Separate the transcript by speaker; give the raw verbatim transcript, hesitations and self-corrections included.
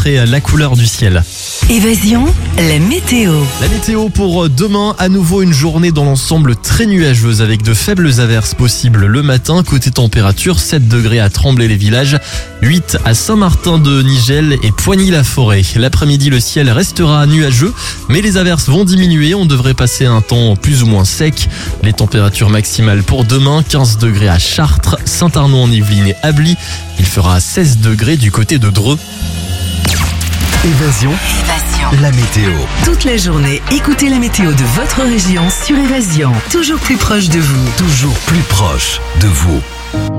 Speaker 1: après la couleur du ciel.
Speaker 2: Évasion, la météo.
Speaker 1: La météo pour demain, à nouveau une journée dans l'ensemble très nuageuse avec de faibles averses possibles le matin. Côté température, sept degrés à Tremblay-les-Villages, huit à Saint-Martin-de-Nigel et Poigny-la-Forêt. L'après-midi, le ciel restera nuageux, mais les averses vont diminuer. On devrait passer un temps plus ou moins sec. Les températures maximales pour demain, quinze degrés à Chartres, Saint-Arnaud-en-Yvelines et Ably. Il fera seize degrés du côté de Dreux.
Speaker 3: Évasion,
Speaker 2: Évasion.
Speaker 3: la météo.
Speaker 2: Toute la journée, écoutez la météo de votre région sur Évasion. Toujours plus proche de vous.
Speaker 3: Toujours plus proche de vous.